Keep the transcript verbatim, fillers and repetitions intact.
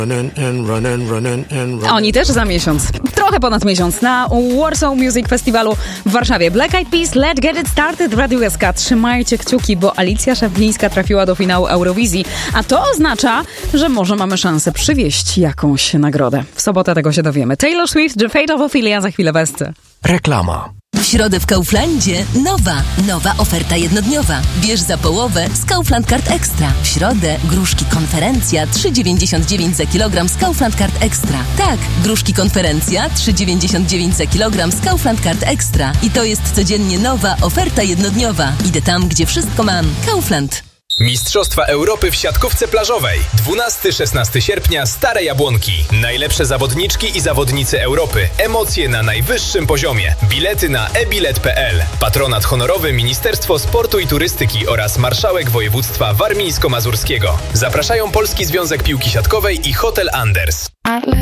Oni też za miesiąc, trochę ponad miesiąc, na Warsaw Music Festiwalu w Warszawie. Black Eyed Peas, Let's Get It Started w Radiu S K. Trzymajcie kciuki, bo Alicja Szaplińska trafiła do finału Eurowizji, a to oznacza, że może mamy szansę przywieźć jakąś nagrodę. W sobotę tego się dowiemy. Taylor Swift, The Fate of Ophelia, za chwilę Westy. Reklama. W środę w Kauflandzie nowa, nowa oferta jednodniowa. Bierz za połowę z Kaufland Card Extra. W środę gruszki konferencja trzy dziewięćdziesiąt dziewięć za kilogram z Kaufland Card Extra. Tak, gruszki konferencja trzy dziewięćdziesiąt dziewięć za kilogram z Kaufland Card Extra. I to jest codziennie nowa oferta jednodniowa. Idę tam, gdzie wszystko mam. Kaufland. Mistrzostwa Europy w siatkówce plażowej. dwunastego do szesnastego sierpnia Stare Jabłonki. Najlepsze zawodniczki i zawodnicy Europy. Emocje na najwyższym poziomie. Bilety na e bilet kropka p l. Patronat honorowy Ministerstwo Sportu i Turystyki oraz Marszałek Województwa Warmińsko-Mazurskiego. Zapraszają Polski Związek Piłki Siatkowej i Hotel Anders.